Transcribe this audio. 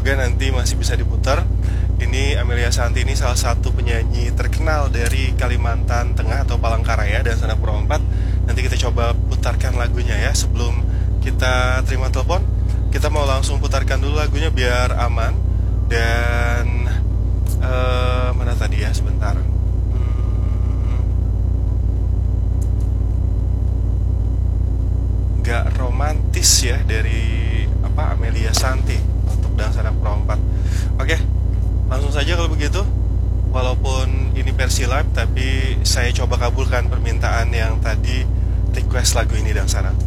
semoga nanti masih bisa diputar. Ini Amelia Santi ini salah satu penyanyi terkenal dari Kalimantan Tengah atau Palangkaraya dan Sanak Pro 4. Nanti kita coba putarkan lagunya ya. Sebelum kita terima telepon, kita mau langsung putarkan dulu lagunya biar aman. Dan mana tadi ya, sebentar. Gak romantis ya dari Amelia Santi untuk Sanak Pro 4. Oke, langsung saja kalau begitu. Walaupun ini versi live, tapi saya coba kabulkan permintaan yang tadi request lagu ini Sana.